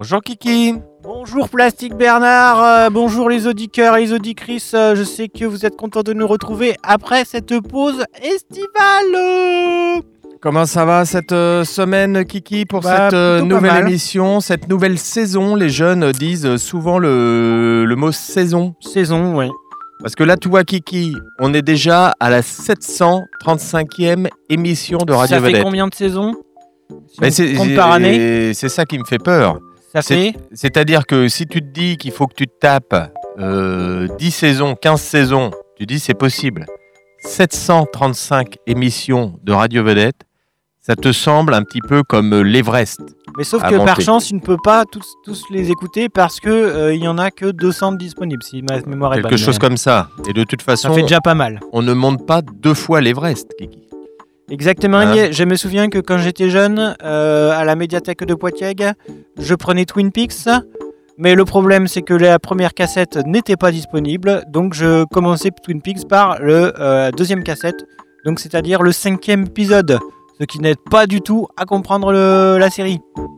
Bonjour Kiki. Bonjour Plastique Bernard, bonjour les auditeurs et les auditrices, je sais que vous êtes contents de nous retrouver après cette pause estivale. Comment ça va cette semaine Kiki pour cette plutôt nouvelle pas mal. émission, cette nouvelle saison? Les jeunes disent souvent le mot saison. Saison, oui. Parce que là tu vois Kiki, on est déjà à la 735e émission de Radio Ça fait Vedette. combien de saisons si Mais on compte par année? c'est ça qui me fait peur. Ça fait C'est-à-dire que si tu te dis qu'il faut que tu te tapes 10 saisons, 15 saisons, tu dis c'est possible. 735 émissions de Radio Vedette, ça te semble un petit peu comme l'Everest. Mais sauf à que par monter. chance, tu ne peux pas tous les écouter parce que il y en a que 200 disponibles si ma mémoire est bonne. Quelque chose comme ça. Et de toute façon, Ça fait déjà pas mal. on ne monte pas 2 fois l'Everest, Kiki. Exactement, Hein? je me souviens que quand j'étais jeune, à la médiathèque de Poitiers, je prenais Twin Peaks, mais le problème c'est que la première cassette n'était pas disponible, donc je commençais Twin Peaks par le deuxième cassette, donc c'est-à-dire le 5e épisode, ce qui n'aide pas du tout à comprendre la série.